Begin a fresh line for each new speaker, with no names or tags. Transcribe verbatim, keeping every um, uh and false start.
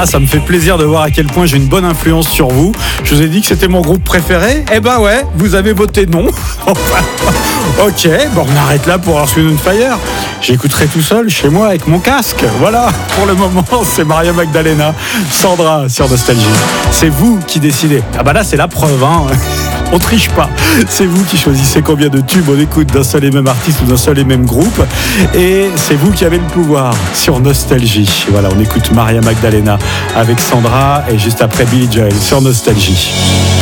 Ah, ça me fait plaisir de voir à quel point j'ai une bonne influence sur vous. Je vous ai dit que c'était mon groupe préféré. Eh ben ouais, vous avez voté non. Ok, bon, on arrête là pour Earth, Wind and Fire. J'écouterai tout seul chez moi avec mon casque. Voilà, pour le moment, c'est Maria Magdalena, Sandra sur Nostalgie. C'est vous qui décidez. Ah bah là, c'est la preuve, hein. On triche pas. C'est vous qui choisissez combien de tubes on écoute d'un seul et même artiste ou d'un seul et même groupe. Et c'est vous qui avez le pouvoir sur Nostalgie. Voilà, on écoute Maria Magdalena avec Sandra et juste après Billy Joel sur Nostalgie.